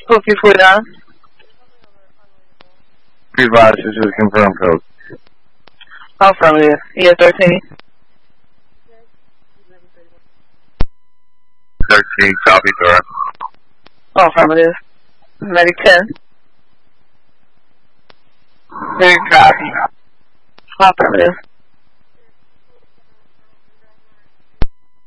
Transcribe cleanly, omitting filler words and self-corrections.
Cookie food on. Revised, this is confirmed code. Affirmative. ES13. 13, copy, sir. Affirmative. Medic 10. Very copy. Affirmative.